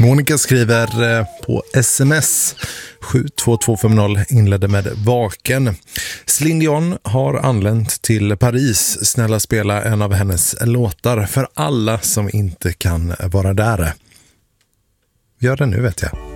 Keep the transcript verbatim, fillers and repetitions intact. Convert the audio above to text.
Monica skriver eh, på sms sju två två fem noll, inledde med Vaken. Céline Dion har anlänt till Paris. Snälla spela en av hennes låtar för alla som inte kan vara där. Gör det nu, vet jag.